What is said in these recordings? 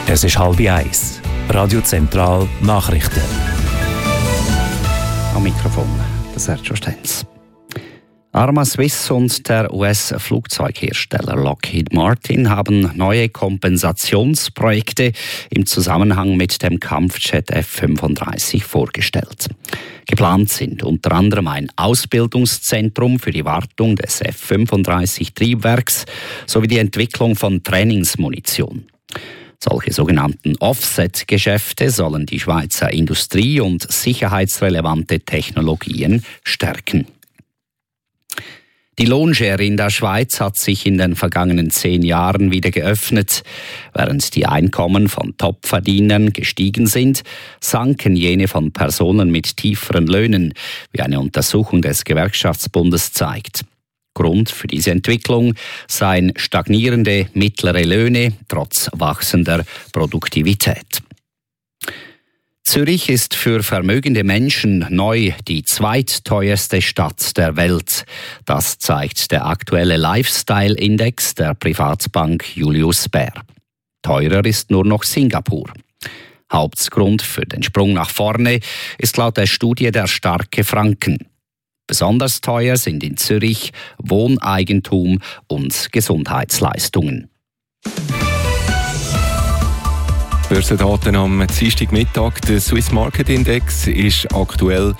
Es ist 12:30. Radio Zentral Nachrichten. Am Mikrofon der Sergio Stenz. Arma Swiss und der US-Flugzeughersteller Lockheed Martin haben neue Kompensationsprojekte im Zusammenhang mit dem Kampfjet F-35 vorgestellt. Geplant sind unter anderem ein Ausbildungszentrum für die Wartung des F-35-Triebwerks sowie die Entwicklung von Trainingsmunition. Solche sogenannten Offset-Geschäfte sollen die Schweizer Industrie und sicherheitsrelevante Technologien stärken. Die Lohnschere in der Schweiz hat sich in den vergangenen 10 Jahren wieder geöffnet. Während die Einkommen von Topverdienern gestiegen sind, sanken jene von Personen mit tieferen Löhnen, wie eine Untersuchung des Gewerkschaftsbundes zeigt. Grund für diese Entwicklung seien stagnierende mittlere Löhne trotz wachsender Produktivität. Zürich ist für vermögende Menschen neu die zweitteuerste Stadt der Welt. Das zeigt der aktuelle Lifestyle-Index der Privatbank Julius Baer. Teurer ist nur noch Singapur. Hauptgrund für den Sprung nach vorne ist laut der Studie der starke Franken. Besonders teuer sind in Zürich Wohneigentum und Gesundheitsleistungen. Börsendaten am Dienstagmittag. Der Swiss Market Index ist aktuell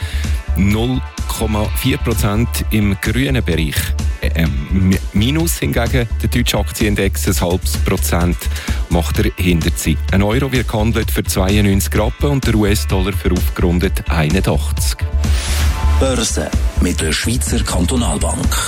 0,4% im grünen Bereich. Minus hingegen der deutsche Aktienindex 0,5% macht er hinter sich. Ein Euro wird gehandelt für 92 Rappen und der US-Dollar für aufgerundet 81. Börse mit der Schweizer Kantonalbank.